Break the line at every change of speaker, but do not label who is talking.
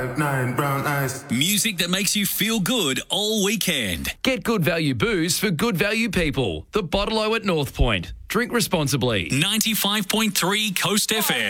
Nine brown eyes.
Music that makes you feel good all weekend.
Get good value booze for good value people. The Bottle-O at North Point. Drink responsibly.
95.3 Coast FM.